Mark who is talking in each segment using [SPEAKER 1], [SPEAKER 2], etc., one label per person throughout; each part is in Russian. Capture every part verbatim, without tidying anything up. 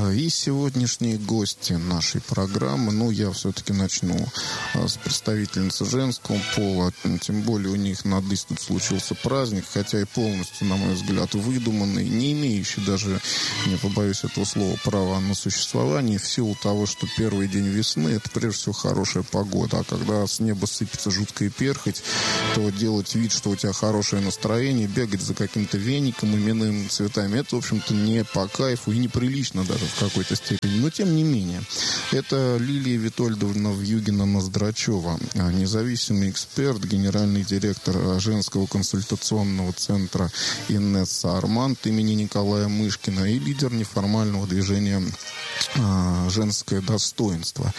[SPEAKER 1] И сегодняшние гости нашей программы, ну, я все-таки начну с представительницы женского пола, тем более у них на дыске тут случился праздник, хотя и полностью, на мой взгляд, выдуманный, не имеющий даже, не побоюсь этого слова, права на существование, в силу того, что первый день весны — это прежде всего хорошая погода, а когда с неба сыпется жуткая перхоть, то делать вид, что у тебя хорошее настроение, бегать за каким-то веником, именными цветами, это, в общем-то, не по кайфу и неприлично даже в какой-то степени. Но, тем не менее, это Лилия Витольдовна Вьюгина-Ноздрачева, независимый эксперт, генеральный директор женского консультационного центра Инесса Арманд имени Николая Мышкина и лидер неформального движения «Женское достоинство».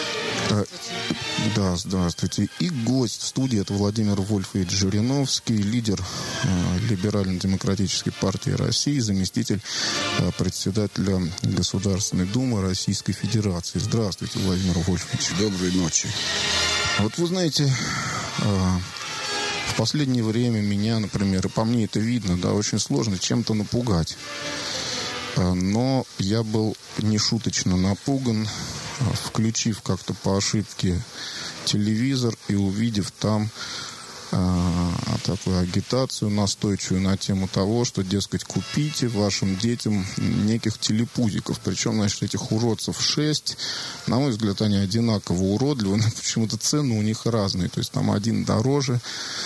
[SPEAKER 1] Да, здравствуйте. И гость в студии — это Владимир Вольфович Жириновский, лидер э, Либерально-демократической партии России, заместитель э, председателя Государственной Думы Российской Федерации. Здравствуйте, Владимир Вольфович.
[SPEAKER 2] Доброй ночи.
[SPEAKER 1] Вот вы знаете, э, в последнее время меня, например, и по мне это видно, да, очень сложно чем-то напугать. Э, но я был нешуточно напуган, включив как-то по ошибке телевизор и увидев там э, такую агитацию настойчивую на тему того, что, дескать, купите вашим детям неких телепузиков. Причем, значит, этих уродцев шесть. На мой взгляд, они одинаково уродливы, но почему-то цены у них разные. То есть там один дороже.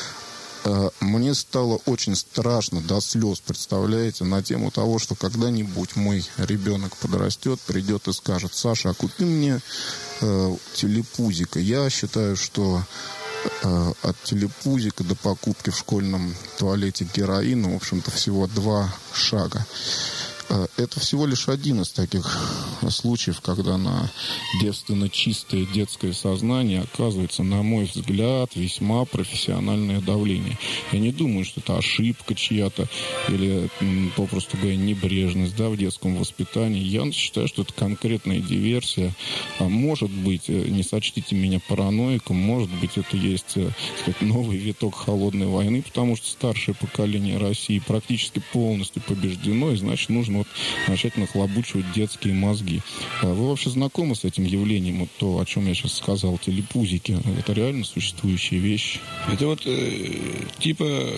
[SPEAKER 1] Мне стало очень страшно до слез, представляете, на тему того, что когда-нибудь мой ребенок подрастет, придет и скажет: Саша, а купи мне э, телепузика. Я считаю, что э, от телепузика до покупки в школьном туалете героина, в общем-то, всего два шага. Это всего лишь один из таких случаев, когда на девственно чистое детское сознание оказывается, на мой взгляд, весьма профессиональное давление. Я не думаю, что это ошибка чья-то или, попросту говоря, небрежность, да, в детском воспитании. Я считаю, что это конкретная диверсия. Может быть, не сочтите меня параноиком, может быть, это есть, так сказать, новый виток холодной войны, потому что старшее поколение России практически полностью побеждено, и, значит, нужно вот начать нахлобучивать детские мозги. Вы вообще знакомы с этим явлением? Вот то, о чем я сейчас сказал, телепузики. Это реально существующая вещь?
[SPEAKER 2] Это вот э, типа...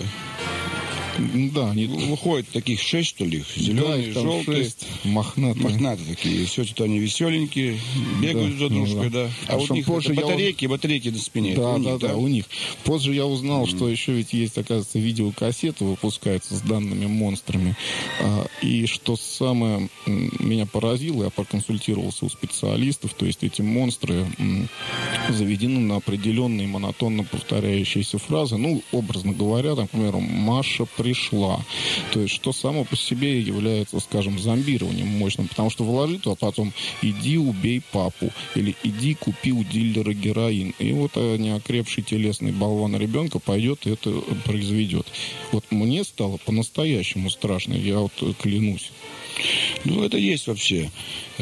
[SPEAKER 1] Да, они
[SPEAKER 2] выходят таких шесть, что ли, зеленые, да, желтые,
[SPEAKER 1] шесть, мохнатые.
[SPEAKER 2] мохнатые такие. Все это они веселенькие, бегают да, за дружкой, да. да. А, а у них позже батарейки, я... батарейки на спине.
[SPEAKER 1] Да,
[SPEAKER 2] у
[SPEAKER 1] да,
[SPEAKER 2] них,
[SPEAKER 1] да,
[SPEAKER 2] да,
[SPEAKER 1] у них. Позже я узнал, mm-hmm. что еще ведь есть, оказывается, видеокассеты выпускаются с данными монстрами. И что самое меня поразило, я проконсультировался у специалистов, то есть эти монстры заведены на определенные монотонно повторяющиеся фразы. Ну, образно говоря, там, к примеру, Маша пришла. То есть, что само по себе является, скажем, зомбированием мощным. Потому что вложит, а потом иди убей папу. Или иди купи у дилера героин. И вот неокрепший телесный болван ребенка пойдет и это произведет. Вот мне стало по-настоящему страшно. Я вот клянусь.
[SPEAKER 2] Ну, это есть вообще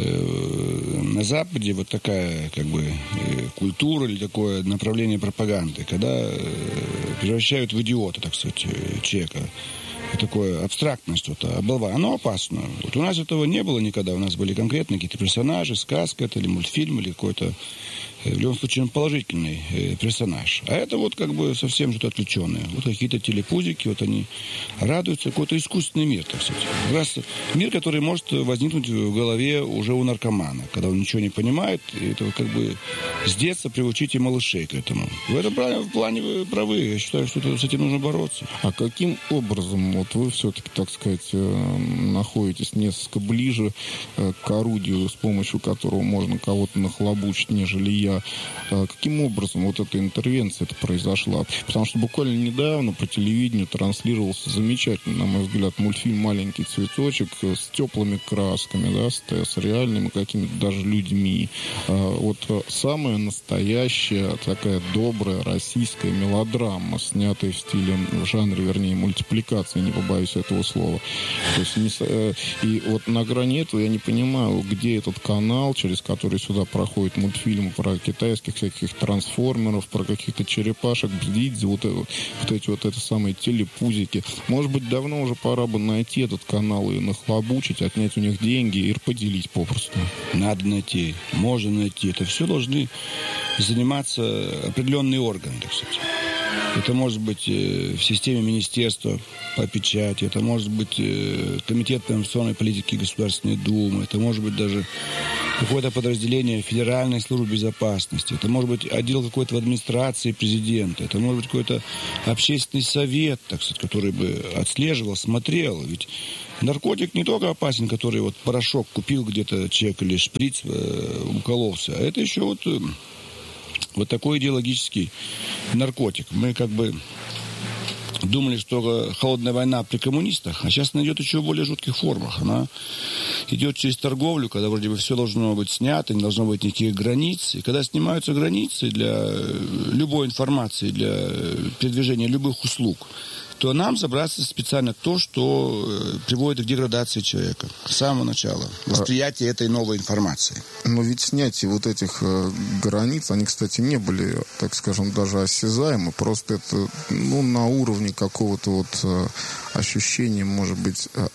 [SPEAKER 2] э, на Западе вот такая, как бы, э, культура или такое направление пропаганды, когда э, превращают в идиота, так сказать, человека. Такое абстрактность, вот, облава, оно опасно. Вот у нас этого не было никогда. У нас были конкретные какие-то персонажи, сказка это, или мультфильм, или какой-то, в любом случае, положительный э, персонаж. А это вот как бы совсем что-то отвлеченное. Вот какие-то телепузики, вот они радуются. Какой-то искусственный мир, так сказать. Как раз мир, который может возникнуть в голове уже у наркомана, когда он ничего не понимает. И это как бы с детства приучите малышей к этому. В этом плане вы правы. Я считаю, что это, с этим нужно бороться.
[SPEAKER 1] А каким образом вот вы все-таки, так сказать, находитесь несколько ближе к орудию, с помощью которого можно кого-то нахлобучить, нежели я? Каким образом вот эта интервенция это произошла? Потому что буквально недавно по телевидению транслировался замечательный, на мой взгляд, мультфильм «Маленький цветочек» с теплыми красками, да, с, с реальными какими-то даже людьми. Вот самая настоящая такая добрая российская мелодрама, снятая в стиле, в жанре, вернее, мультипликации, не побоюсь этого слова. То есть, не, и вот на грани этого я не понимаю, где этот канал, через который сюда проходит мультфильм про китайских всяких трансформеров, про каких-то черепашек, бдидзи, вот, вот эти вот это самые телепузики. Может быть, давно уже пора бы найти этот канал и нахлобучить, отнять у них деньги и поделить попросту.
[SPEAKER 2] Надо найти, можно найти. Это все должны заниматься определенные органы, так сказать. Это может быть в системе министерства по печати, это может быть комитет по информационной политике Государственной Думы, это может быть даже какое-то подразделение Федеральной службы безопасности, это может быть отдел какой-то в администрации президента, это может быть какой-то общественный совет, так сказать, который бы отслеживал, смотрел. Ведь наркотик не только опасен, который вот порошок купил где-то человек или шприц э, укололся, а это еще вот... Вот такой идеологический наркотик. Мы как бы думали, что холодная война при коммунистах, а сейчас она идет еще в более жутких формах. Она идет через торговлю, когда вроде бы все должно быть снято, не должно быть никаких границ. И когда снимаются границы для любой информации, для передвижения любых услуг, то нам забраться специально то, что приводит к деградации человека с самого начала. Восприятие этой новой информации.
[SPEAKER 1] Но ведь снятие вот этих э, границ, они, кстати, не были, так скажем, даже осязаемы. Просто это, ну, на уровне какого-то вот э, ощущения, может быть, э,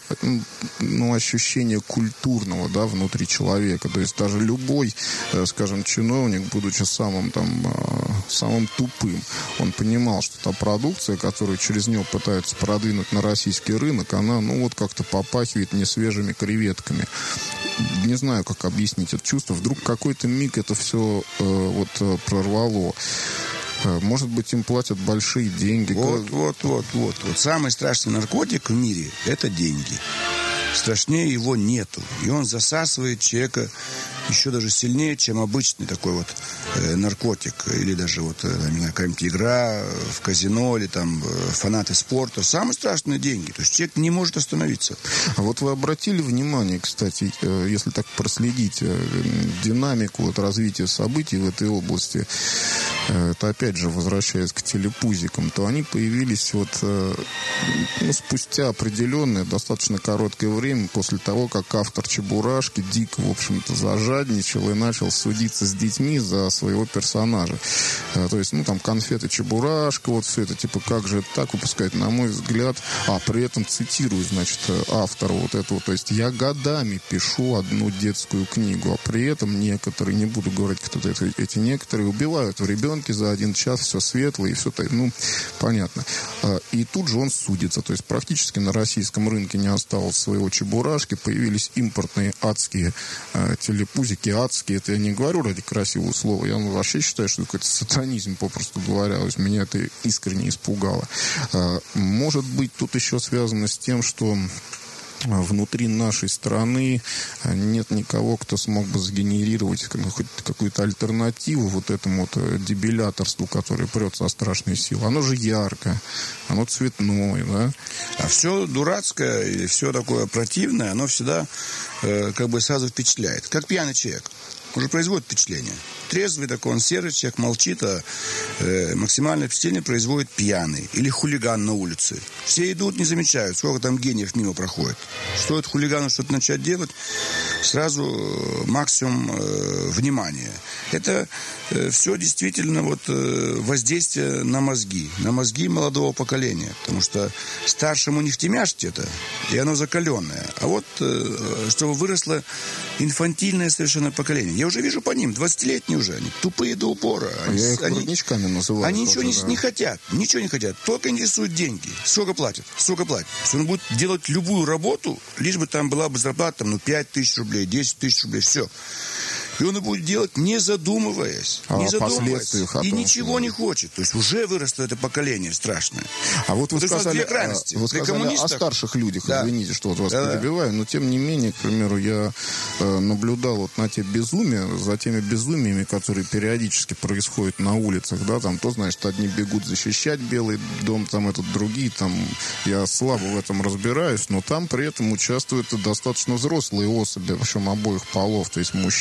[SPEAKER 1] ну, ощущения культурного, да, внутри человека. То есть даже любой, э, скажем, чиновник, будучи самым там, э, самым тупым, он понимал, что та продукция, которую через него пытаются продвинуть на российский рынок, она, ну, вот как-то попахивает несвежими креветками. Не знаю, как объяснить это чувство. Вдруг какой-то миг это все э, вот э, прорвало. Э, может быть, им платят большие деньги.
[SPEAKER 2] Вот, вот, вот, вот, вот. Самый страшный наркотик в мире – это деньги. Страшнее его нету. И он засасывает человека еще даже сильнее, чем обычный такой вот э, наркотик. Или даже вот, э, не знаю, какая-нибудь игра в казино, или там э, фанаты спорта. Самые страшные деньги. То есть человек не может остановиться.
[SPEAKER 1] А вот вы обратили внимание, кстати, э, если так проследить э, динамику вот, развития событий в этой области, э, это опять же, возвращаясь к телепузикам, то они появились вот э, ну, спустя определенное, достаточно короткое время после того, как автор «Чебурашки» дико, в общем-то, зажал и начал судиться с детьми за своего персонажа. А, то есть, ну, там, конфеты Чебурашка, вот все это, типа, как же это так выпускать, на мой взгляд. А, при этом цитирую, значит, автора вот этого. То есть, я годами пишу одну детскую книгу, а при этом некоторые, не буду говорить, кто это, эти некоторые, убивают в ребенке за один час, все светлое и все так, ну, понятно. А, и тут же он судится. То есть, практически на российском рынке не осталось своего Чебурашки, появились импортные адские а, телепузики, адские, это я не говорю ради красивого слова, я вообще считаю, что это какой-то сатанизм, попросту говоря. То есть меня это искренне испугало. Может быть, тут еще связано с тем, что внутри нашей страны нет никого, кто смог бы сгенерировать хоть какую-то альтернативу вот этому вот дебиляторству, которое прет со страшной силой. Оно же яркое, оно цветное, да?
[SPEAKER 2] А все дурацкое и все такое противное, оно всегда э, как бы сразу впечатляет. Как пьяный человек. Уже производит впечатление. Трезвый такой, он серый человек, молчит, а э, максимальное впечатление производит пьяный. Или хулиган на улице. Все идут, не замечают, сколько там гениев мимо проходит. Стоит хулигану что-то начать делать, сразу э, максимум э, внимания. Это э, все действительно вот, э, воздействие на мозги. На мозги молодого поколения. Потому что старшему не втемяшьте это, и оно закаленное. А вот э, чтобы выросло инфантильное совершенно поколение. Я уже вижу по ним, двадцатилетние уже, они тупые до упора. Они,
[SPEAKER 1] я их грудничками называю.
[SPEAKER 2] Они ничего
[SPEAKER 1] тоже,
[SPEAKER 2] не,
[SPEAKER 1] да.
[SPEAKER 2] не хотят, ничего не хотят, только интересуют деньги. Сколько платят, сколько платят. Он будет делать любую работу, лишь бы там была бы зарплата, там, ну, пять тысяч рублей, десять тысяч рублей, все. И он будет делать, не задумываясь.
[SPEAKER 1] А
[SPEAKER 2] не задумываясь.
[SPEAKER 1] И
[SPEAKER 2] ничего не хочет. То есть уже выросло это поколение страшное.
[SPEAKER 1] А вот вы
[SPEAKER 2] вот
[SPEAKER 1] сказали,
[SPEAKER 2] две крайности.
[SPEAKER 1] вы сказали о старших людях. Да. Извините, что вот вас да. перебиваю. Но тем не менее, к примеру, я э, наблюдал вот на те безумия, за теми безумиями, которые периодически происходят на улицах. Да, там то, значит, одни бегут защищать Белый дом, там этот другие. Там я слабо в этом разбираюсь, но там при этом участвуют достаточно взрослые особи, причем обоих полов. То есть мужчины и женщины.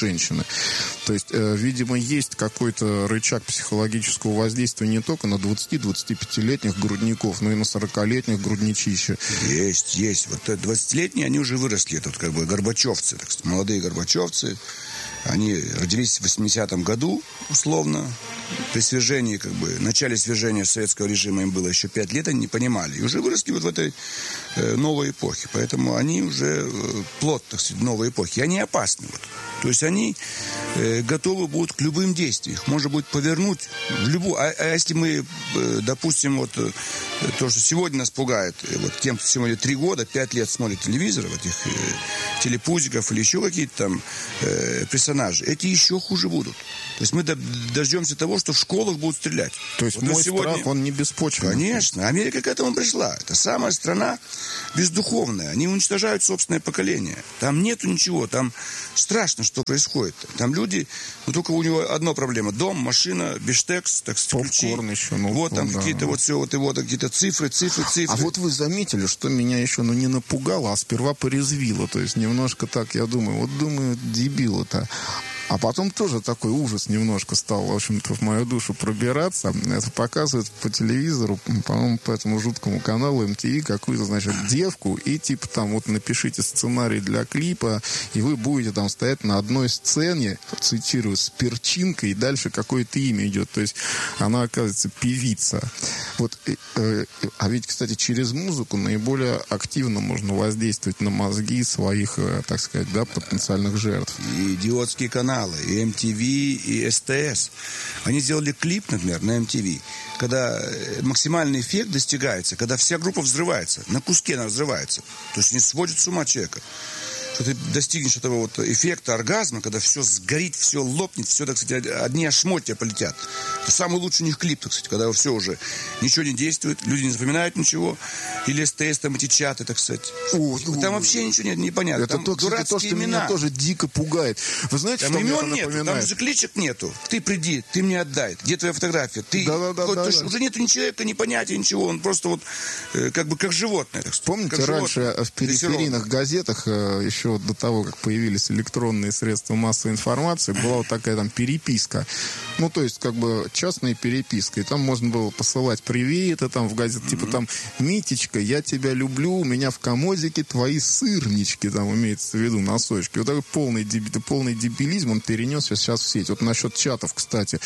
[SPEAKER 1] женщины. То есть, э, видимо, есть какой-то рычаг психологического воздействия не только на двадцати-двадцатипятилетних грудников, но и на сорокалетних грудничища.
[SPEAKER 2] Есть, есть. Вот двадцатилетние, они уже выросли. Это вот как бы горбачевцы, так сказать, молодые горбачевцы. Они родились в восьмидесятом году, условно. При свержении, как бы, начале свержения советского режима им было еще пять лет, они не понимали. И уже выросли вот в этой э, новой эпохе. Поэтому они уже э, плод, так сказать, новой эпохи. И они опасны. Вот. То есть они э, готовы будут к любым действиям. Их можно будет повернуть в любую... А, а если мы, э, допустим, вот э, то, что сегодня нас пугает, э, вот тем, кто сегодня три года, пять лет смотрит телевизор, вот этих э, телепузиков или еще какие-то там э, персонажи, эти еще хуже будут. То есть мы дождемся того, что в школах будут стрелять.
[SPEAKER 1] То есть вот мой сегодня... страх, он не беспочвенный.
[SPEAKER 2] Конечно. Америка к этому пришла. Это самая страна бездуховная. Они уничтожают собственное поколение. Там нету ничего. Там страшно, что происходит. Там люди... Ну, только у него одна проблема. Дом, машина, биштекс, так сказать, ключи.
[SPEAKER 1] Попкорн еще. Ну,
[SPEAKER 2] вот там
[SPEAKER 1] да.
[SPEAKER 2] какие-то вот все, вот и вот какие-то цифры, цифры, цифры.
[SPEAKER 1] А вот вы заметили, что меня еще, ну, не напугало, а сперва порезвило. То есть немножко так, я думаю, вот думаю, дебилы-то. А потом тоже такой ужас немножко стал, в общем-то, в мою душу пробираться. Это показывают по телевизору, по-моему, по этому жуткому каналу эм ти ви какую-то, значит, девку, и типа там вот напишите сценарий для клипа, и вы будете там стоять на одной сцене, цитирую, с перчинкой, и дальше какое-то имя идет. То есть она, оказывается, певица. Вот, э, а ведь, кстати, через музыку наиболее активно можно воздействовать на мозги своих, э, так сказать, да, потенциальных жертв.
[SPEAKER 2] И идиотские каналы, и эм ти ви, и эс тэ эс. Они сделали клип, например, на эм ти ви, когда максимальный эффект достигается, когда вся группа взрывается, на куске она взрывается. То есть не сводит с ума человека. Что ты достигнешь этого вот эффекта оргазма, когда все сгорит, все лопнет, все, так сказать, одни ошмотья полетят. Это самый лучший у них клип, так сказать, когда все уже ничего не действует, люди не запоминают ничего. Или эс тэ эс, там эти чаты, так сказать. О, там о, вообще ничего нет, непонятно.
[SPEAKER 1] Это
[SPEAKER 2] там
[SPEAKER 1] то, кстати, то, что
[SPEAKER 2] имена.
[SPEAKER 1] Меня тоже дико пугает. Вы знаете,
[SPEAKER 2] там
[SPEAKER 1] что
[SPEAKER 2] имен
[SPEAKER 1] мне это
[SPEAKER 2] нету,
[SPEAKER 1] напоминает?
[SPEAKER 2] там же кличек нету. Ты приди, ты мне отдай. Где твоя фотография? Ты...
[SPEAKER 1] Да, да, да,
[SPEAKER 2] вот,
[SPEAKER 1] да,
[SPEAKER 2] то,
[SPEAKER 1] да.
[SPEAKER 2] Уже нету ни человека, ни понятия, ничего. Он просто вот э, как бы как животное. Так сказать.
[SPEAKER 1] Помните,
[SPEAKER 2] как
[SPEAKER 1] раньше
[SPEAKER 2] животное,
[SPEAKER 1] в периферийных газетах, э, еще до того, как появились электронные средства массовой информации, была вот такая там переписка. Ну, то есть, как бы, частная переписка. И там можно было посылать приветы, там, в газет, mm-hmm. типа, там, Митечка, я тебя люблю, у меня в комодике твои сырнички, там, имеется в виду, носочки. Вот такой полный, деб... полный дебилизм он перенесся сейчас в сеть. Вот насчет чатов, кстати,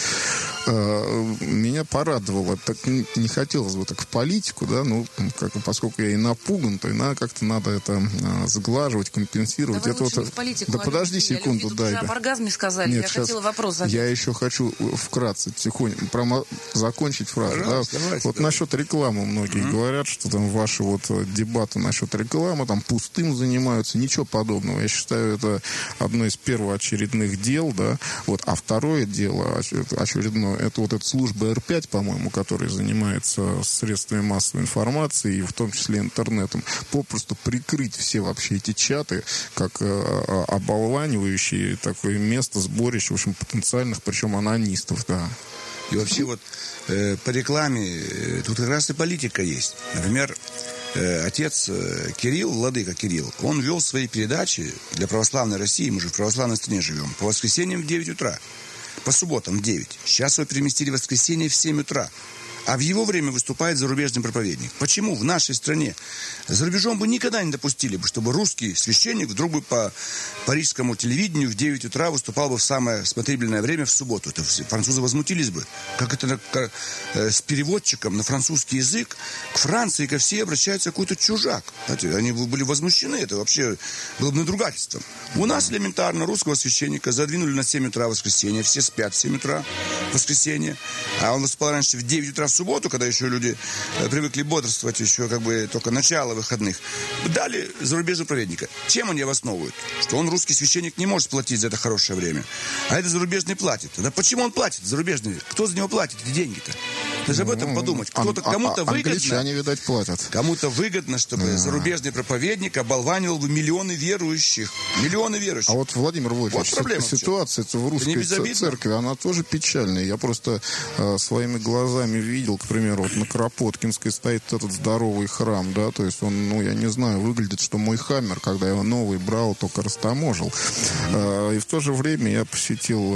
[SPEAKER 1] э, меня порадовало. Так не хотелось бы так в политику, да, ну, как, поскольку я и напуган, то и надо, как-то надо это э, сглаживать, компенсировать.
[SPEAKER 3] Давай
[SPEAKER 1] это вот...
[SPEAKER 3] в политику,
[SPEAKER 1] Да подожди секунду,
[SPEAKER 3] я
[SPEAKER 1] дай.
[SPEAKER 3] Уже об оргазме сказали,
[SPEAKER 1] Нет,
[SPEAKER 3] я
[SPEAKER 1] сейчас
[SPEAKER 3] хотела вопрос задать.
[SPEAKER 1] Я еще хочу вкратце, тихонько, промо... закончить фразу. Да?
[SPEAKER 2] Давайте,
[SPEAKER 1] вот
[SPEAKER 2] давайте.
[SPEAKER 1] насчет рекламы многие mm-hmm. говорят, что там ваши вот дебаты насчет рекламы, там пустым занимаются, ничего подобного. Я считаю, это одно из первоочередных дел, да. Вот. А второе дело очередное, это вот эта служба эр пять, по-моему, которая занимается средствами массовой информации, и в том числе интернетом, попросту прикрыть все вообще эти чаты, как э, оболванивающие такое место сборища, в общем, потенциальных, причем анонистов, да.
[SPEAKER 2] И вообще вот э, по рекламе э, тут как раз и политика есть. Например, э, отец э, Кирилл, владыка Кирилл, он вел свои передачи для православной России, мы же в православной стране живем, по воскресеньям в девять утра, по субботам в девять. Сейчас его переместили в воскресенье в семь утра. А в его время выступает зарубежный проповедник. Почему в нашей стране? За рубежом бы никогда не допустили бы, чтобы русский священник вдруг бы по парижскому телевидению в девять утра выступал бы в самое смотрибельное время в субботу. Это французы возмутились бы. Как это как, э, с переводчиком на французский язык к Франции, ко всей обращается какой-то чужак. Знаете, они были возмущены. Это вообще было бы надругательством. У нас элементарно русского священника задвинули на семь утра в воскресенье. Все спят в семь утра в воскресенье. А он выступал раньше в девять утра в субботу, когда еще люди э, привыкли бодрствовать, еще как бы только начало выходных. Дали зарубежного проповедника. Чем они обосновывают? Что он, русский священник, не может платить за это хорошее время. А это зарубежный платит. Да почему он платит, зарубежный? Кто за него платит эти деньги-то? То есть об этом
[SPEAKER 1] ну,
[SPEAKER 2] подумать. Кто-то,
[SPEAKER 1] а,
[SPEAKER 2] кому-то
[SPEAKER 1] а,
[SPEAKER 2] выгодно.
[SPEAKER 1] Англичане, видать, платят.
[SPEAKER 2] Кому-то выгодно, чтобы
[SPEAKER 1] да.
[SPEAKER 2] зарубежный проповедник оболванивал бы миллионы верующих. Миллионы верующих.
[SPEAKER 1] А вот, Владимир Вольфович,
[SPEAKER 2] вот
[SPEAKER 1] ситуация в русской церкви, она тоже печальная. Я просто э, своими глазами видел, к примеру, вот на Кропоткинской стоит этот здоровый храм, да, то есть он, ну, я не знаю, выглядит, что мой Хаммер, когда я его новый брал, только растаможил. Э, и в то же время я посетил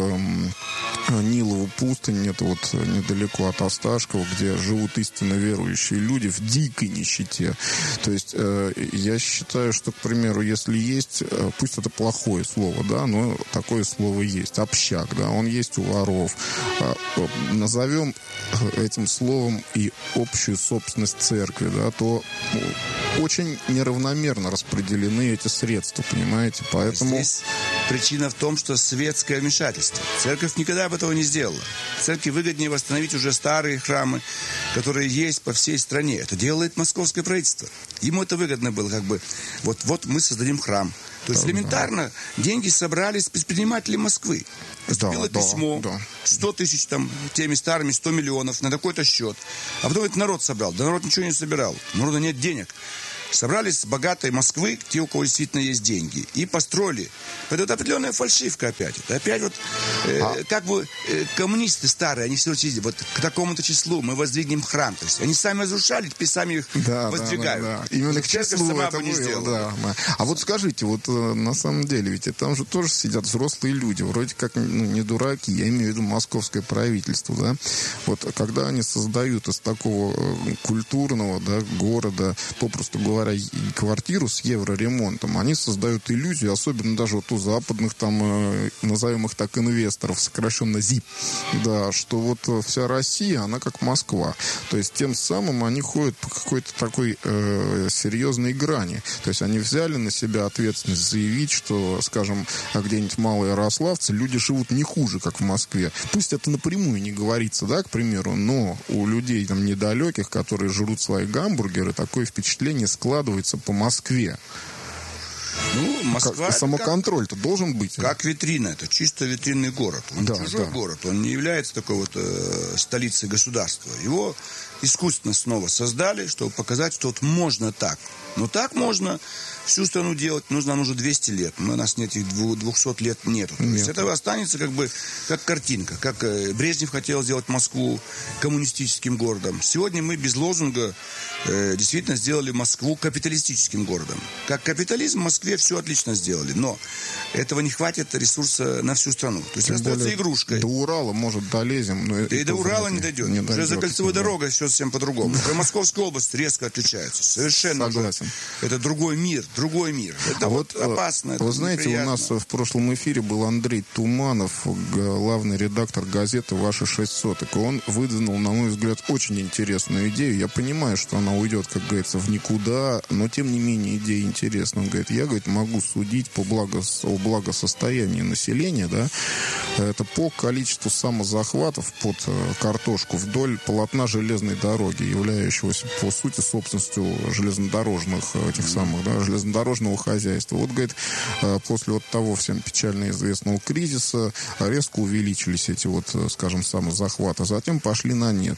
[SPEAKER 1] э, Нилову пустынь, это вот недалеко от Осташкова, где живут истинно верующие люди в дикой нищете. То есть э, я считаю, что, к примеру, если есть, э, пусть это плохое слово, да, но такое слово есть, общак, да, он есть у воров. Э, э, назовем этим словом и общую собственность церкви, да, то ну, очень неравномерно распределены эти средства, понимаете, поэтому...
[SPEAKER 2] Здесь причина в том, что светское вмешательство. Церковь никогда бы этого не сделала. Церкви выгоднее восстановить уже старые храмы, которые есть по всей стране. Это делает московское правительство. Ему это выгодно было, как бы, вот, вот мы создадим храм. То есть
[SPEAKER 1] да,
[SPEAKER 2] элементарно
[SPEAKER 1] да.
[SPEAKER 2] деньги собрались предприниматели Москвы. Поступило
[SPEAKER 1] да,
[SPEAKER 2] письмо,
[SPEAKER 1] да, да.
[SPEAKER 2] сто тысяч там, теми старыми, сто миллионов на такой-то счет. А потом это народ собрал. Да народ ничего не собирал. Народа нет денег. Собрались с богатой Москвы, те, у кого действительно есть деньги, и построили. Это вот определенная фальшивка опять. Это опять вот, э, а... как бы э, коммунисты старые, они все учили, вот к такому-то числу мы воздвигнем храм. То есть они сами разрушали, теперь сами их
[SPEAKER 1] да,
[SPEAKER 2] воздвигают.
[SPEAKER 1] Да, да, да. Именно к числу
[SPEAKER 2] сама
[SPEAKER 1] это
[SPEAKER 2] бы не
[SPEAKER 1] было,
[SPEAKER 2] сделала.
[SPEAKER 1] Да. А вот скажите, вот на самом деле, ведь там же тоже сидят взрослые люди, вроде как ну, не дураки, я имею в виду московское правительство, да. Вот когда они создают из такого культурного, да, города, попросту говоря, квартиру с евроремонтом, они создают иллюзию, особенно даже вот у западных там, э, назовем их так, инвесторов, сокращенно зип, да, что вот вся Россия, она как Москва. То есть тем самым они ходят по какой-то такой э, серьезной грани. То есть они взяли на себя ответственность заявить, что, скажем, где-нибудь в Малоярославце люди живут не хуже, как в Москве. Пусть это напрямую не говорится, да, к примеру, но у людей там недалеких, которые жрут свои гамбургеры, такое впечатление складывается по Москве.
[SPEAKER 2] Ну, Москва...
[SPEAKER 1] Самоконтроль-то должен быть.
[SPEAKER 2] Как витрина. Это чисто витринный город. Он да, чужой да. город. Он не является такой вот э, столицей государства. Его искусственно снова создали, чтобы показать, что вот можно так. Но так можно всю страну делать. Нужно, нам уже двести лет. У нас нет этих двухсот лет нету. То нет. есть это останется как бы как картинка. Как э, Брежнев хотел сделать Москву коммунистическим городом. Сегодня мы без лозунга э, действительно сделали Москву капиталистическим городом. Как капитализм в Москве все отлично сделали. Но этого не хватит ресурса на всю страну. То есть остается игрушкой.
[SPEAKER 1] До Урала, может, долезем. Но
[SPEAKER 2] да и до Урала не дойдет. Не уже дойдет, за кольцевой да. дорогой все совсем по-другому. Московская область резко отличается. Совершенно.
[SPEAKER 1] Согласен.
[SPEAKER 2] Это другой мир. Другой мир. Это
[SPEAKER 1] а
[SPEAKER 2] вот, вот опасно.
[SPEAKER 1] Вы
[SPEAKER 2] это
[SPEAKER 1] знаете, у нас в прошлом эфире был Андрей Туманов, главный редактор газеты «Ваши шесть соток». И он выдвинул, на мой взгляд, очень интересную идею. Я понимаю, что она уйдет, как говорится, в никуда, но, тем не менее, идея интересна. Он говорит, я, говорит, могу судить по благо, о благосостоянии населения, да, это по количеству самозахватов под картошку вдоль полотна железной дороги, являющегося, по сути, собственностью железнодорожных этих самых, да, железнодорожного хозяйства. Вот, говорит, после вот того всем печально известного кризиса резко увеличились эти вот, скажем, самозахваты, а затем пошли на нет.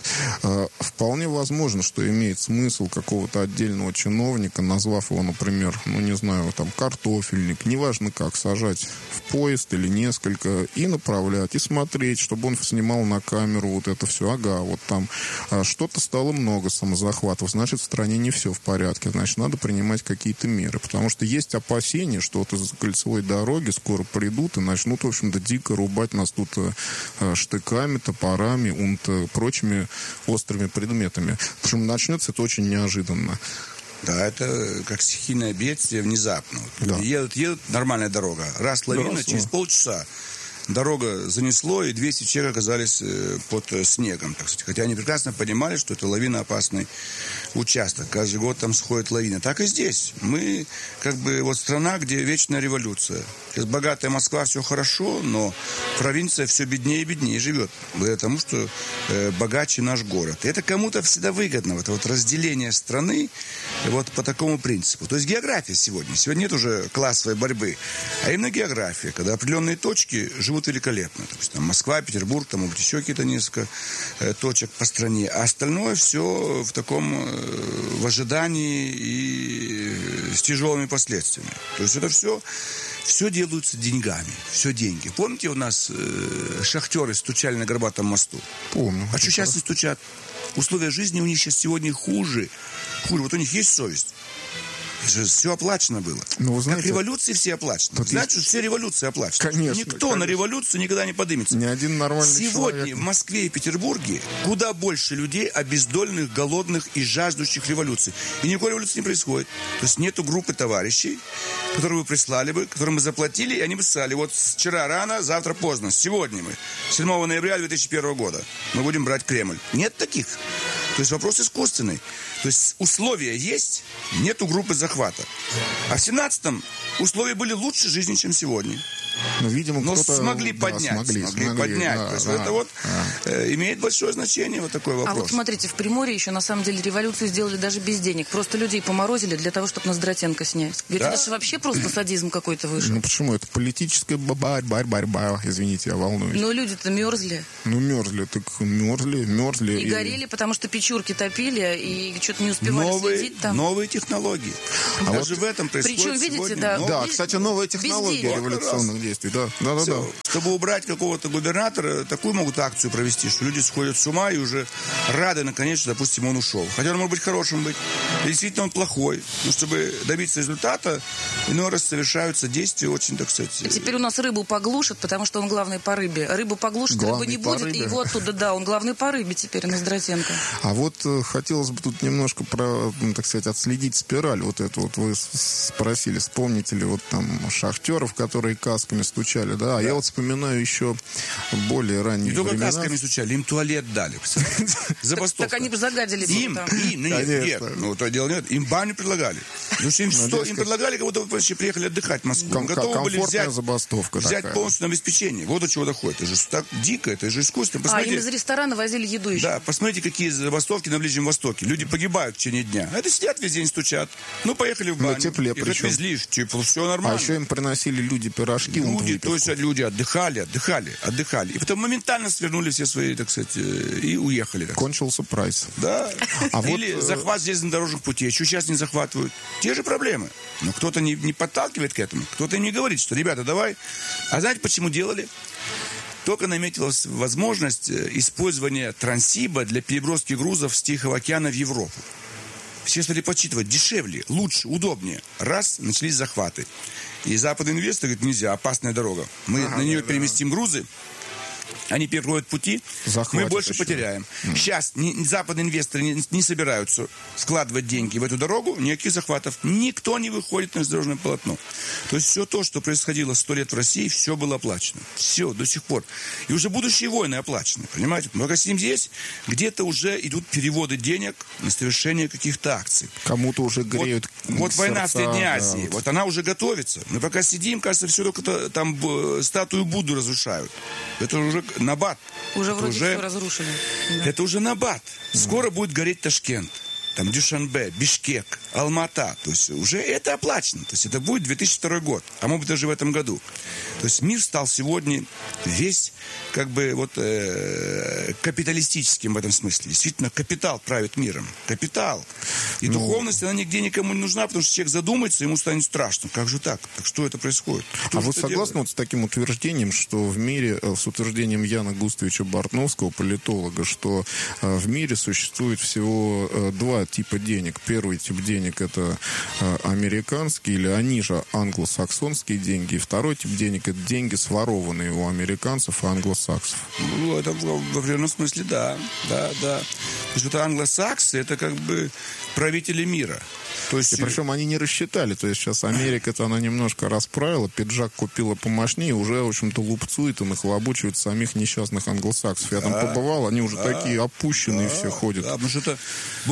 [SPEAKER 1] Вполне возможно, что имеет смысл какого-то отдельного чиновника, назвав его, например, ну, не знаю, там, картофельник, неважно как, сажать в поезд или несколько и направлять, и смотреть, чтобы он снимал на камеру вот это все. Ага, вот там что-то стало много самозахватов, значит, в стране не все в порядке, значит, надо принимать какие-то меры, потому что есть опасения, что вот из кольцевой дороги скоро придут и начнут, в общем-то, дико рубать нас тут э, штыками, топорами, унт, прочими острыми предметами. Причем начнется это очень неожиданно.
[SPEAKER 2] Да, это как стихийное бедствие внезапно. Да. Едут, едут, нормальная дорога. Раз лавина, да, через полчаса дорога занесло, и двести человек оказались под снегом, так сказать. Хотя они прекрасно понимали, что это лавиноопасный участок. Каждый год там сходит лавина. Так и здесь. Мы как бы вот страна, где вечная революция. Сейчас богатая Москва, все хорошо, но провинция все беднее и беднее живет. Потому что э, богаче наш город. И это кому-то всегда выгодно. Вот, вот разделение страны вот по такому принципу. То есть география сегодня. Сегодня нет уже классовой борьбы. А именно география. Когда определенные точки живут великолепно. То есть там Москва, Петербург, там может еще какие-то несколько э, точек по стране. А остальное все в таком э, в ожидании и э, с тяжелыми последствиями. То есть это все Все делается деньгами. Все деньги. Помните, у нас э, шахтеры стучали на Горбатом мосту?
[SPEAKER 1] Помню.
[SPEAKER 2] А что сейчас не стучат? Условия жизни у них сейчас сегодня хуже. Хуже. Вот у них есть совесть. Все оплачено было.
[SPEAKER 1] Ну, вы знаете,
[SPEAKER 2] как революции все оплачены. Знаете, есть... все революции оплачены.
[SPEAKER 1] Конечно,
[SPEAKER 2] Никто
[SPEAKER 1] конечно.
[SPEAKER 2] на революцию никогда не поднимется.
[SPEAKER 1] Ни один нормальный
[SPEAKER 2] Сегодня
[SPEAKER 1] человек.
[SPEAKER 2] в Москве и Петербурге куда больше людей обездоленных, голодных и жаждущих революции. И никакой революции не происходит. То есть нету группы товарищей, которые вы прислали бы, которым мы заплатили, и они бы сказали, вот вчера рано, завтра поздно. Сегодня мы, седьмого ноября две тысячи первого года, мы будем брать Кремль. Нет таких. То есть вопрос искусственный. То есть условия есть, нету группы захвата. А в семнадцатом условия были лучше жизни, чем сегодня.
[SPEAKER 1] Ну, видимо,
[SPEAKER 2] Но
[SPEAKER 1] кто-то...
[SPEAKER 2] смогли
[SPEAKER 1] да,
[SPEAKER 2] поднять.
[SPEAKER 1] Смогли,
[SPEAKER 2] смогли,
[SPEAKER 1] смогли
[SPEAKER 2] поднять.
[SPEAKER 1] Да,
[SPEAKER 2] То есть
[SPEAKER 1] да,
[SPEAKER 2] это вот
[SPEAKER 1] да.
[SPEAKER 2] э, имеет большое значение вот такой вопрос.
[SPEAKER 3] А вот смотрите, в Приморье еще на самом деле революцию сделали даже без денег. Просто людей поморозили для того, чтобы Ноздратенко снять. Говорит,
[SPEAKER 2] Да?
[SPEAKER 3] это же вообще просто садизм какой-то вышел.
[SPEAKER 1] Ну почему? Это политическая борьба, борьба. Извините, я волнуюсь.
[SPEAKER 3] Но люди-то мерзли.
[SPEAKER 1] Ну мерзли, так мерзли, мерзли.
[SPEAKER 3] И, и горели, потому что печурки топили, и что-то не успевали
[SPEAKER 2] новые,
[SPEAKER 3] следить там.
[SPEAKER 2] Новые технологии.
[SPEAKER 1] А
[SPEAKER 2] Даже
[SPEAKER 1] вот
[SPEAKER 2] в этом происходит
[SPEAKER 3] причем, видите,
[SPEAKER 2] сегодня
[SPEAKER 3] да,
[SPEAKER 2] новое.
[SPEAKER 1] Да,
[SPEAKER 3] без-
[SPEAKER 1] кстати, новая
[SPEAKER 3] без
[SPEAKER 1] технология
[SPEAKER 3] денег.
[SPEAKER 1] революционных действий. Да, да, да,
[SPEAKER 2] Все.
[SPEAKER 1] да.
[SPEAKER 2] Чтобы убрать какого-то губернатора, такую могут акцию провести, что люди сходят с ума и уже рады, наконец, что, допустим, он ушел. Хотя он может быть хорошим быть. И действительно, он плохой. Но чтобы добиться результата, иной раз совершаются действия очень, так сказать...
[SPEAKER 3] И теперь у нас рыбу поглушат, потому что он главный по рыбе. Рыбу поглушат,
[SPEAKER 1] Главный
[SPEAKER 3] рыбы не
[SPEAKER 1] по
[SPEAKER 3] будет,
[SPEAKER 1] рыбе.
[SPEAKER 3] и его оттуда, да, он главный по рыбе теперь, Ноздратенко.
[SPEAKER 1] А вот э, хотелось бы тут немножко про, ну, так сказать, отследить спираль. Вот это вот вы с- спросили, вспомните ли вот там шахтеров, которые касками стучали, да? А я вот вспоминаю еще более ранние
[SPEAKER 2] Не только
[SPEAKER 1] времена.
[SPEAKER 2] касками стучали, им туалет дали. Забастовка.
[SPEAKER 3] Так они бы загадили бы
[SPEAKER 2] Им,
[SPEAKER 3] там.
[SPEAKER 2] им, ну, нет,
[SPEAKER 1] Конечно.
[SPEAKER 2] нет, ну, то дело нет, им баню предлагали. Потому что им, сто-
[SPEAKER 1] дескать,
[SPEAKER 2] им предлагали, как будто вы вообще приехали отдыхать в Москву.
[SPEAKER 1] Ком-
[SPEAKER 2] Готовы были
[SPEAKER 1] комфортная
[SPEAKER 2] взять,
[SPEAKER 1] забастовка
[SPEAKER 2] взять
[SPEAKER 1] такая.
[SPEAKER 2] полностью на обеспечение. Вот до чего доходит. Это же так дико, это же искусственно.
[SPEAKER 3] А, им
[SPEAKER 2] Посмотрите,
[SPEAKER 3] из ресторана возили еду еще.
[SPEAKER 2] да, посмотрите, какие забастовки на Ближнем Востоке. Люди погибают в течение дня. А это сидят весь день, стучат. Ну, поехали в
[SPEAKER 1] На
[SPEAKER 2] баню.
[SPEAKER 1] тепле
[SPEAKER 2] Их
[SPEAKER 1] причем.
[SPEAKER 2] отвезли, тепло, все
[SPEAKER 1] А
[SPEAKER 2] нормально.
[SPEAKER 1] еще им приносили люди пирожки. вон
[SPEAKER 2] Люди,
[SPEAKER 1] выпивку.
[SPEAKER 2] то есть люди отдыхали, отдыхали, отдыхали. И потом моментально свернули все свои, так сказать, э, и уехали. Так.
[SPEAKER 1] Кончился прайс.
[SPEAKER 2] Да.
[SPEAKER 1] А вот,
[SPEAKER 2] Или
[SPEAKER 1] э,
[SPEAKER 2] захват железнодорожных путей. Что сейчас не захватывают? Те же проблемы. Но кто-то не, не подталкивает к этому. Кто-то им не говорит, что, ребята, давай. А знаете, почему делали? Только наметилась возможность э, использования Транссиба для переброски грузов с Тихого океана в Европу. Все стали подсчитывать, дешевле, лучше, удобнее. Раз, начались захваты. И западный инвестор говорит, нельзя, опасная дорога. Мы
[SPEAKER 1] Ага,
[SPEAKER 2] на нее
[SPEAKER 1] да, да.
[SPEAKER 2] переместим грузы, они перекроют пути,
[SPEAKER 1] Захватят
[SPEAKER 2] мы больше
[SPEAKER 1] еще.
[SPEAKER 2] потеряем. Сейчас ни- западные инвесторы не, не собираются вкладывать деньги в эту дорогу, никаких захватов. Никто не выходит на железнодорожное полотно. То есть все то, что происходило сто лет в России, все было оплачено. Все, до сих пор. И уже будущие войны оплачены, понимаете? Мы пока сидим здесь, где-то уже идут переводы денег на совершение каких-то акций.
[SPEAKER 1] Кому-то уже греют
[SPEAKER 2] Вот, вот война в
[SPEAKER 1] сердца,
[SPEAKER 2] Средней
[SPEAKER 1] да,
[SPEAKER 2] Азии,
[SPEAKER 1] вот.
[SPEAKER 2] вот она уже готовится. Мы пока сидим, кажется, все только то- там б, статую Будды разрушают. Это уже набат.
[SPEAKER 3] Уже
[SPEAKER 2] это
[SPEAKER 3] вроде
[SPEAKER 2] уже,
[SPEAKER 3] все разрушили. Да.
[SPEAKER 2] это уже набат. Скоро будет гореть Ташкент. Там Дюшанбе, Бишкек, Алмата. То есть уже это оплачено. То есть это будет две тысячи второй год. А может быть даже в этом году. То есть мир стал сегодня весь как бы вот э, капиталистическим в этом смысле. Действительно, капитал правит миром. Капитал. И
[SPEAKER 1] Ну,
[SPEAKER 2] духовность, она нигде никому не нужна, потому что человек задумается, ему станет страшно. Как же так? Так что это происходит? Кто
[SPEAKER 1] А
[SPEAKER 2] же
[SPEAKER 1] вы
[SPEAKER 2] это
[SPEAKER 1] согласны
[SPEAKER 2] делает?
[SPEAKER 1] вот с таким утверждением, что в мире, э, с утверждением Яна Густавича Бартновского, политолога, что э, в мире существует всего э, два типа денег. Первый тип денег — это э, американские, или они же англосаксонские деньги. И второй тип денег — это деньги, сворованные у американцев и англосаксов.
[SPEAKER 2] Ну, это в, в определенном смысле, да. Да, да. То есть вот англосаксы, это как бы правители мира. То есть...
[SPEAKER 1] И причем они не рассчитали. То есть сейчас Америка-то она немножко расправила, пиджак купила помощнее, уже, в общем-то, лупцует и нахлобучивает самих несчастных англосаксов. Я там побывал, они уже такие опущенные все ходят.
[SPEAKER 2] Да, потому что это бумеранг.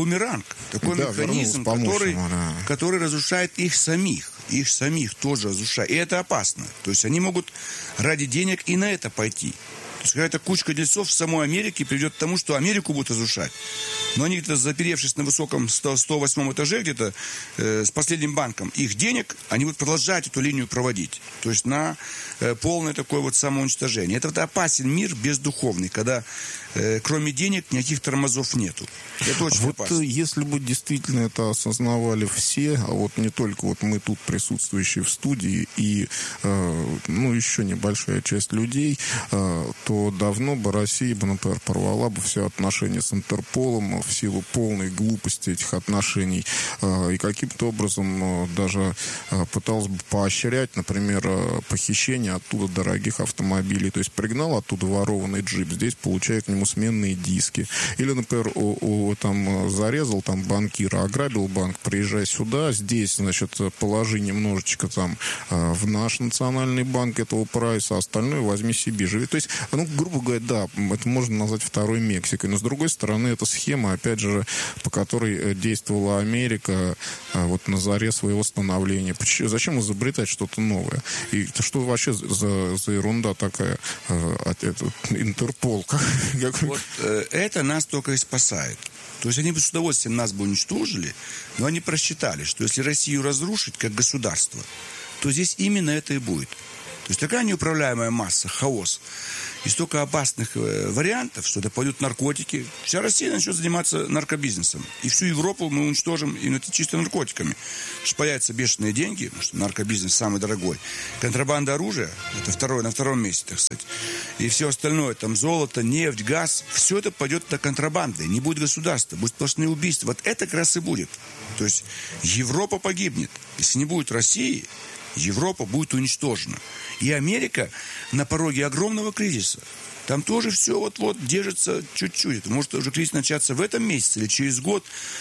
[SPEAKER 2] банк. Такой да, механизм, который, да. который разрушает их самих. Их самих тоже разрушает. И это опасно. То есть они могут ради денег и на это пойти. То есть какая-то кучка дельцов в самой Америке приведет к тому, что Америку будут разрушать. Но они где-то, заперевшись на высоком сто восьмом этаже, где-то э, с последним банком их денег, они будут продолжать эту линию проводить. То есть на э, полное такое вот самоуничтожение. Это вот опасен мир бездуховный, когда э, кроме денег никаких тормозов нету. Это очень
[SPEAKER 1] вот
[SPEAKER 2] опасно.
[SPEAKER 1] Если бы действительно это осознавали все, а вот не только вот мы тут присутствующие в студии и э, ну, еще небольшая часть людей, э, то давно бы Россия бы, например, порвала бы все отношения с Интерполом в силу полной глупости этих отношений и каким-то образом даже пыталась бы поощрять, например, похищение оттуда дорогих автомобилей. То есть пригнал оттуда ворованный джип, здесь получает к нему сменные диски. Или, например, о, о, там, зарезал там банкира, ограбил банк, приезжай сюда, здесь, значит, положи немножечко там в наш национальный банк этого прайса, а остальное возьми себе, живи. То есть, ну, грубо говоря, да, это можно назвать второй Мексикой. Но, с другой стороны, это схема, опять же, по которой действовала Америка вот на заре своего становления. Почему, зачем изобретать что-то новое? И что вообще за, за ерунда такая? Это, Интерпол.
[SPEAKER 2] Вот э, это нас только и спасает. То есть они бы с удовольствием нас бы уничтожили, но они просчитали, что если Россию разрушить как государство, то здесь именно это и будет. То есть такая неуправляемая масса, хаос. И столько опасных э, вариантов, что это пойдут наркотики. Вся Россия начнет заниматься наркобизнесом. И всю Европу мы уничтожим именно чисто наркотиками. Потому что появятся бешеные деньги, потому что наркобизнес самый дорогой. Контрабанда оружия, это второе, на втором месте, так сказать. И все остальное, там золото, нефть, газ, все это пойдет на контрабанды. Не будет государства, будут сплошные убийства. Вот это как раз и будет. То есть Европа погибнет. Если не будет России, Европа будет уничтожена. И Америка на пороге огромного кризиса. Там тоже все вот-вот держится чуть-чуть. Это может уже кризис начаться в этом месяце или через год.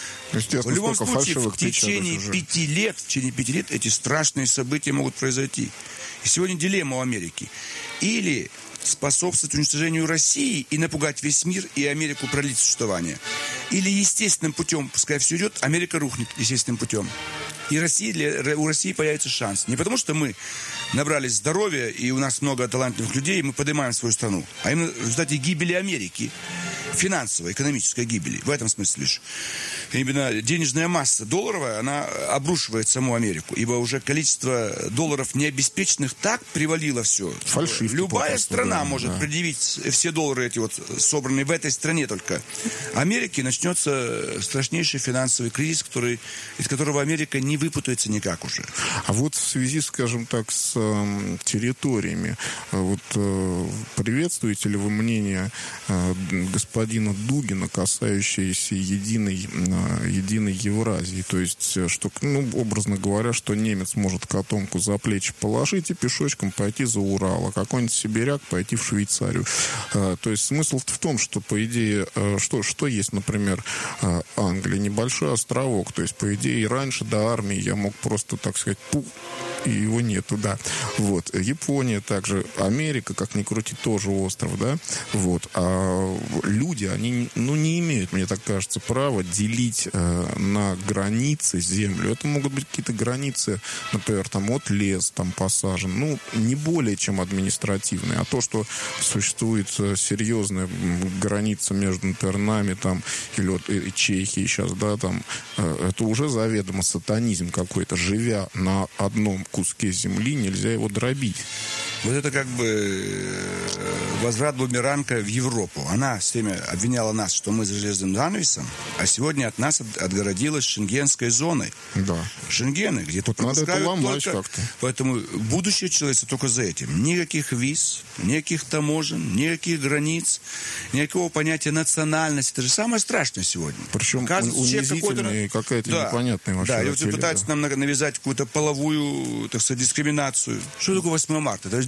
[SPEAKER 2] В любом случае, в течение пяти лет, в течение пяти лет эти страшные события могут произойти. И сегодня дилемма у Америки. Или способствовать уничтожению России и напугать весь мир и Америку продлить существование. Или естественным путем, пускай все идет, Америка рухнет естественным путем. И Россия, для, у России появится шанс. Не потому, что мы набрались здоровья, и у нас много талантливых людей, и мы поднимаем свою страну. А именно в результате гибели Америки. Финансовой, экономической гибели. В этом смысле лишь. Именно денежная масса долларовая, она обрушивает саму Америку. Ибо уже количество долларов необеспеченных так привалило все.
[SPEAKER 1] Фальшивки.
[SPEAKER 2] Любая страна да, может да. предъявить все доллары эти вот собранные в этой стране только. Америке начнется страшнейший финансовый кризис, который, из которого Америка не выпутается никак уже.
[SPEAKER 1] А вот в связи, скажем так, с э, территориями, вот э, приветствуете ли вы мнение э, господина Дугина, касающееся единой, единой Евразии? То есть, что, ну, образно говоря, что немец может котомку за плечи положить и пешочком пойти за Урал, а какой-нибудь сибиряк пойти в Швейцарию. То есть смысл в том, что, по идее, что, что есть, например, Англия, небольшой островок. То есть, по идее, и раньше до армии я мог просто, так сказать, пух, и его нету, да. Вот. Япония также, Америка, как ни крути, тоже остров, да. Вот. А люди, они, ну, не имеют, мне так кажется, права делить э, на границы землю. Это могут быть какие-то границы, например, там от лес там посажен, ну, не более чем административные. А то, что существует серьезная граница между, например, нами там, или вот и Чехией сейчас, да, там, э, это уже заведомо сатанизм какой-то. Живя на одном куске земли, нельзя его дробить.
[SPEAKER 2] Вот это как бы возврат бумеранга в Европу. Она все время обвиняла нас, что мы за железным занавесом, а сегодня от нас отгородилась шенгенской зоной.
[SPEAKER 1] Да.
[SPEAKER 2] Шенгены, где тут
[SPEAKER 1] надо это ломать только... как-то.
[SPEAKER 2] Поэтому будущее человечества только за этим. Никаких виз, никаких таможен, никаких границ, никакого понятия национальности. Это же самое страшное сегодня.
[SPEAKER 1] Причем унизительная и какая-то да. непонятная вообще.
[SPEAKER 2] Да, и вот пытаются нам навязать какую-то половую, так сказать, дискриминацию. Что такое восьмое марта? Это же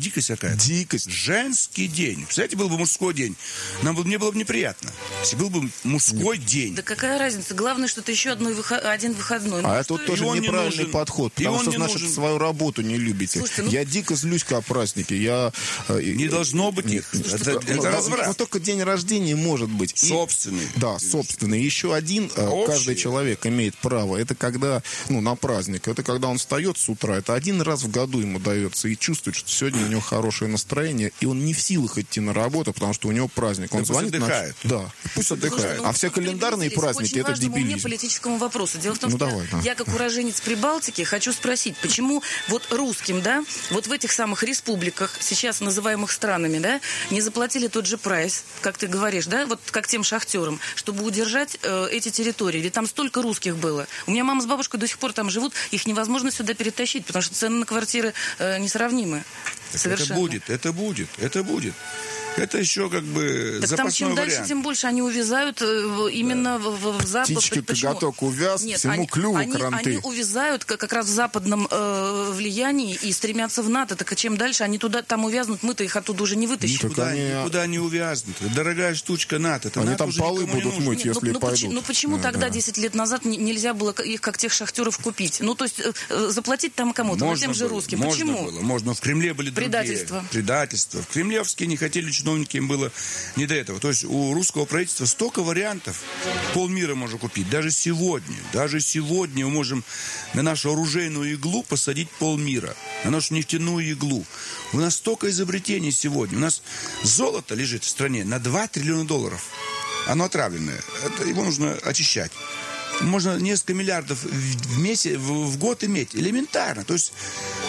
[SPEAKER 2] дикость какая-то.
[SPEAKER 1] Дикость.
[SPEAKER 2] Женский день. Представляете, был бы мужской день. Нам бы, мне было бы неприятно, если был бы мужской день.
[SPEAKER 3] Да какая разница? Главное, что это еще одной выход... один выходной. Ну,
[SPEAKER 1] а это вот тоже неправильный не подход, потому что, значит, нужен. свою работу не любите. Слушайте, ну... Я дико злюсь о празднике. Я...
[SPEAKER 2] Не должно быть их.
[SPEAKER 1] Это, это, это разврат. Но только день рождения может быть.
[SPEAKER 2] Собственный.
[SPEAKER 1] И, да, собственный. Еще один Общий. каждый человек имеет право. Это когда, ну, на праздник. Это когда он встает с утра. Это один раз в году ему дается. И чувствует, что сегодня у него хорошее настроение. И он не в силах идти на работу, потому что у него праздник. Он
[SPEAKER 2] да
[SPEAKER 1] звонит.
[SPEAKER 2] Пусть отдыхает.
[SPEAKER 1] На... Да, пусть отдыхает. А все календарные праздники — это дебилизм.
[SPEAKER 3] Политическому вопросу. Дело в том,
[SPEAKER 1] ну,
[SPEAKER 3] что
[SPEAKER 1] давай,
[SPEAKER 3] я, я, как уроженец Прибалтики, хочу спросить, почему вот русским, да, вот в этих самых республиках, сейчас называемых странами, да, не заплатили тот же прайс, как ты говоришь, да, вот как тем шахтерам, чтобы удержать э, эти территории. Ведь там столько русских было. У меня мама с бабушкой до сих пор там живут, их невозможно сюда перетащить, потому что цены на квартиры э, несравнимы.
[SPEAKER 2] Это будет, это будет, это будет. Это еще как бы
[SPEAKER 3] так
[SPEAKER 2] запасной
[SPEAKER 3] там чем
[SPEAKER 2] вариант.
[SPEAKER 3] дальше, тем больше они увязают именно да. в, в запад.
[SPEAKER 1] Птички коготок увяз,
[SPEAKER 3] Нет,
[SPEAKER 1] всему
[SPEAKER 3] они,
[SPEAKER 1] клюву
[SPEAKER 3] они,
[SPEAKER 1] кранты.
[SPEAKER 3] Они увязают как, как раз в западном э, влиянии и стремятся в НАТО. Так а чем дальше они туда там увязнут, мы-то их оттуда уже не вытащим.
[SPEAKER 2] Никуда, они... никуда не увязнут. Дорогая штучка НАТО.
[SPEAKER 1] Они
[SPEAKER 2] НАТО
[SPEAKER 1] там полы будут мыть,
[SPEAKER 3] Нет,
[SPEAKER 1] если
[SPEAKER 3] ну,
[SPEAKER 1] пойдут.
[SPEAKER 3] Ну, ну почему да, тогда, да. десять лет назад, нельзя было их, как тех шахтеров, купить? Ну, то есть э, заплатить там кому-то, ну, тем же русским.
[SPEAKER 2] Можно
[SPEAKER 3] Почему?
[SPEAKER 2] Было, можно. В Кремле были
[SPEAKER 3] Предательство.
[SPEAKER 2] другие. Предательство. В Кремлевские не хотели, чиновники, им было не до этого. То есть у русского правительства столько вариантов. Полмира можно купить. Даже сегодня. Даже сегодня мы можем на нашу оружейную иглу посадить полмира. На нашу нефтяную иглу. У нас столько изобретений сегодня. У нас золото лежит в стране на два триллиона долларов. Оно отравленное. Это, его нужно очищать. Можно несколько миллиардов в, месяц, в, в год иметь. Элементарно. То есть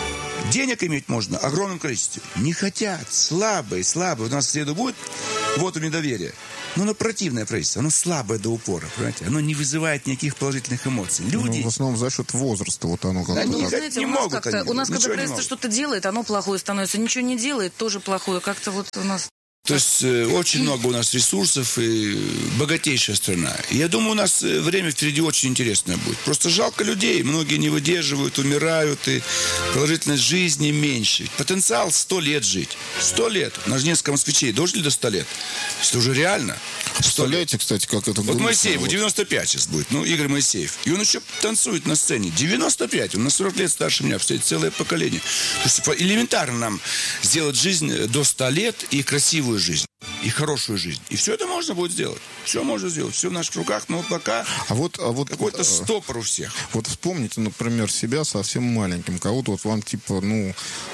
[SPEAKER 2] денег иметь можно в огромном количестве. Не хотят. Слабые, слабые. У нас в среду будет вот у недоверия. Но оно противное правительство. Оно слабое до упора. Понимаете? Оно не вызывает никаких положительных эмоций. Люди...
[SPEAKER 1] Ну, в основном за счет возраста. Вот оно как-то...
[SPEAKER 2] Они,
[SPEAKER 1] как...
[SPEAKER 3] Знаете,
[SPEAKER 2] не
[SPEAKER 3] у нас,
[SPEAKER 2] могут
[SPEAKER 3] как-то,
[SPEAKER 2] они,
[SPEAKER 3] у нас когда
[SPEAKER 2] не
[SPEAKER 3] правительство что-то делает, оно плохое становится. Ничего не делает, тоже плохое. Как-то вот у нас...
[SPEAKER 2] То есть э, очень много у нас ресурсов и богатейшая страна. И я думаю, у нас время впереди очень интересное будет. Просто жалко людей. Многие не выдерживают, умирают, и продолжительность жизни меньше. Потенциал сто лет жить. Сто лет. У нас же несколько москвичей дожили до ста лет. Это уже реально.
[SPEAKER 1] Представляете, кстати, как это...
[SPEAKER 2] Вот Моисееву вот. девяносто пять сейчас будет. Ну, Игорь Моисеев. И он еще танцует на сцене. девяносто пять. Он на сорок лет старше меня. Представляете, целое поколение. То есть элементарно нам сделать жизнь до ста лет и красивую жизнь. И хорошую жизнь. И все это можно будет сделать. Все можно сделать. Все в наших руках. Но пока
[SPEAKER 1] а вот, а вот,
[SPEAKER 2] какой-то стопор у всех.
[SPEAKER 1] Вот вспомните, например, себя совсем маленьким. Кого-то вот вам типа, ну...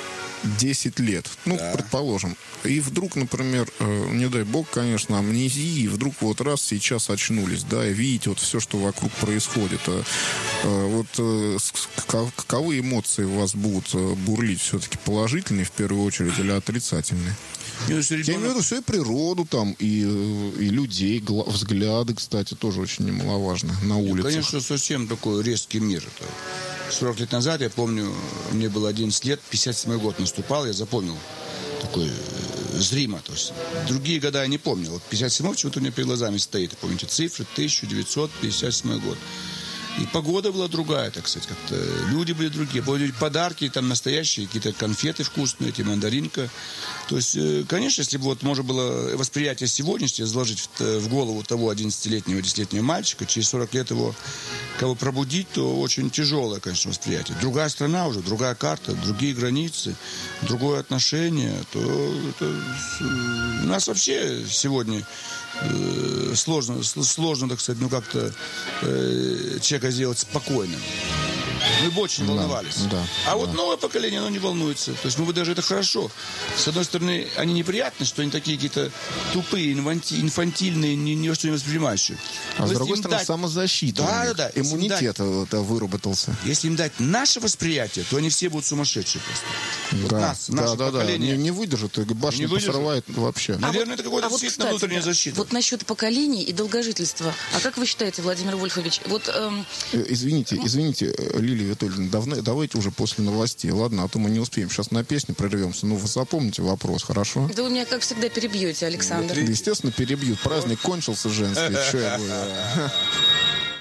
[SPEAKER 1] десять лет, ну, да. предположим. И вдруг, например, э, не дай бог, конечно, амнезии, и вдруг вот раз сейчас очнулись, да, и видите вот все, что вокруг происходит. Э, э, вот э, каковы эмоции у вас будут бурлить? Все-таки положительные в первую очередь или отрицательные? Я имею в виду все и природу там, и, и людей, гла- взгляды, кстати, тоже очень немаловажно на улицах.
[SPEAKER 2] Конечно, совсем такой резкий мир. Это сорок лет назад, я помню, мне было одиннадцать лет, пятьдесят седьмой год наступал, я запомнил такой э, зримо. То есть другие года я не помнил. Вот пятьдесят седьмой почему-то у меня перед глазами стоит. Помните цифры? тысяча девятьсот пятьдесят седьмой год. И погода была другая, так сказать, как-то люди были другие. Были подарки, там настоящие, какие-то конфеты вкусные, эти мандаринка. То есть, конечно, если бы вот можно было восприятие сегодняшнее заложить в, в голову того одиннадцатилетнего, десятилетнего мальчика, через сорок лет его кого пробудить, то очень тяжелое, конечно, восприятие. Другая страна уже, другая карта, другие границы, другое отношение. То, то, у нас вообще сегодня э, сложно, сложно, так сказать, ну как-то э, человека сделать спокойным. Мы бы очень волновались.
[SPEAKER 1] Да, да,
[SPEAKER 2] а
[SPEAKER 1] да.
[SPEAKER 2] вот новое поколение, оно не волнуется. То есть, ну, вы даже это хорошо. С одной стороны, они неприятны, что они такие какие-то тупые, инфанти- инфантильные, ни, ни во что не воспринимающие.
[SPEAKER 1] А
[SPEAKER 2] Но
[SPEAKER 1] с другой стороны,
[SPEAKER 2] дать...
[SPEAKER 1] самозащита.
[SPEAKER 2] Да, да, да.
[SPEAKER 1] Иммунитет дать... выработался.
[SPEAKER 2] Если им дать наше восприятие, то они все будут сумасшедшие просто.
[SPEAKER 1] Да,
[SPEAKER 2] вот нас,
[SPEAKER 1] да,
[SPEAKER 2] наше
[SPEAKER 1] да,
[SPEAKER 2] поколение...
[SPEAKER 1] да. Не, не выдержит, башню посрывает вообще.
[SPEAKER 2] Наверное,
[SPEAKER 3] а
[SPEAKER 2] это какая-то
[SPEAKER 3] а вот,
[SPEAKER 2] действительно
[SPEAKER 3] кстати,
[SPEAKER 2] внутренняя
[SPEAKER 3] да,
[SPEAKER 2] защита.
[SPEAKER 3] Вот насчет поколений и долгожительства. А как вы считаете, Владимир Вольфович, вот... Эм...
[SPEAKER 1] Извините, извините, Лилия Витольевна, давно, давайте уже после новостей. Ладно, а то мы не успеем. Сейчас на песню прервемся. Ну, вы запомните вопрос, хорошо?
[SPEAKER 3] Да вы меня, как всегда, перебьете, Александр.
[SPEAKER 1] Естественно, перебьют. Праздник кончился женский. Что я буду...